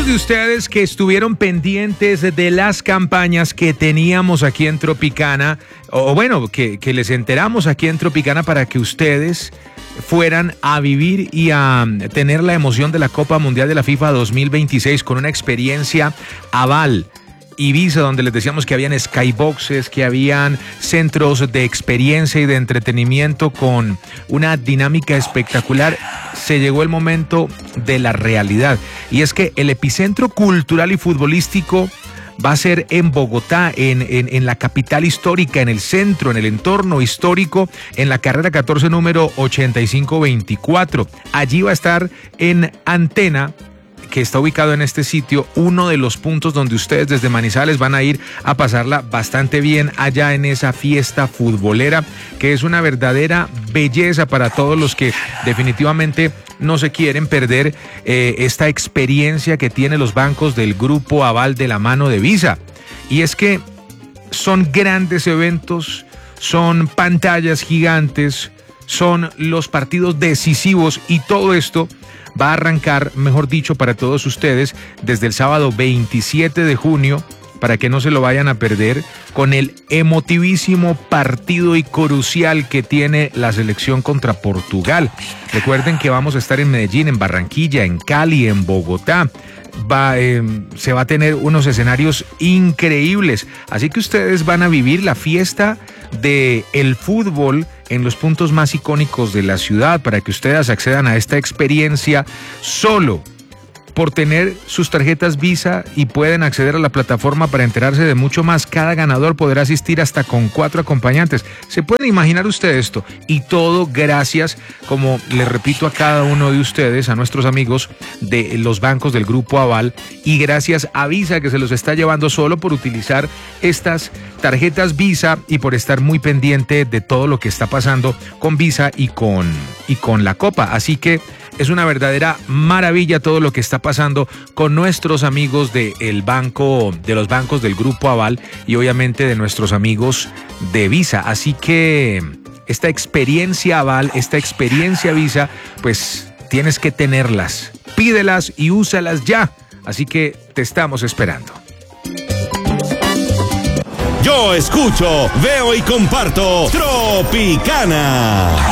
de ustedes que estuvieron pendientes de las campañas que teníamos aquí en Tropicana, o bueno, que les enteramos aquí en Tropicana para que ustedes fueran a vivir y a tener la emoción de la Copa Mundial de la FIFA 2026 con una experiencia Aval Ibiza, donde les decíamos que habían skyboxes, que habían centros de experiencia y de entretenimiento con una dinámica espectacular. Se llegó el momento de la realidad, y es que el epicentro cultural y futbolístico va a ser en Bogotá, en la capital histórica, en el centro, en el entorno histórico, en la carrera 14, número 8524. Allí va a estar en Antena, que está ubicado en este sitio, uno de los puntos donde ustedes desde Manizales van a ir a pasarla bastante bien allá en esa fiesta futbolera, que es una verdadera belleza para todos los que definitivamente no se quieren perder esta experiencia que tienen los bancos del Grupo Aval de la mano de Visa. Y es que son grandes eventos, son pantallas gigantes, son los partidos decisivos, y todo esto va a arrancar, mejor dicho, para todos ustedes desde el sábado 27 de junio, para que no se lo vayan a perder, con el emotivísimo partido y crucial que tiene la selección contra Portugal. Recuerden que vamos a estar en Medellín, en Barranquilla, en Cali, en Bogotá. Se va a tener unos escenarios increíbles, así que ustedes van a vivir la fiesta del fútbol en los puntos más icónicos de la ciudad, para que ustedes accedan a esta experiencia solo por tener sus tarjetas Visa, y pueden acceder a la plataforma para enterarse de mucho más. Cada ganador podrá asistir hasta con 4 acompañantes. ¿Se pueden imaginar ustedes esto? Y todo gracias, como les repito a cada uno de ustedes, a nuestros amigos de los bancos del Grupo Aval, y gracias a Visa, que se los está llevando solo por utilizar estas tarjetas Visa y por estar muy pendiente de todo lo que está pasando con Visa y con la Copa. Así que es una verdadera maravilla todo lo que está pasando con nuestros amigos de los bancos del Grupo Aval, y obviamente de nuestros amigos de Visa. Así que esta experiencia Aval, esta experiencia Visa, pues tienes que tenerlas. Pídelas y úsalas ya. Así que te estamos esperando. Yo escucho, veo y comparto Tropicana.